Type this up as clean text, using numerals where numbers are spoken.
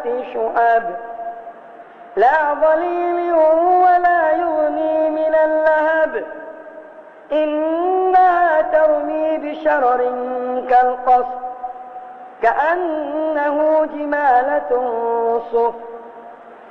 شهب لا ظليل ولا يغني من اللهب إنها ترمي بشرر كالقصر كأنه جمالة صفر